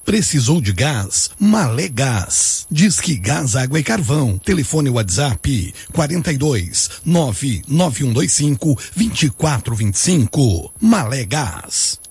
Precisou de gás? Malé Gás. Disque Gás, Água e Carvão. Telefone WhatsApp 42 99125 2425. Malé Gás.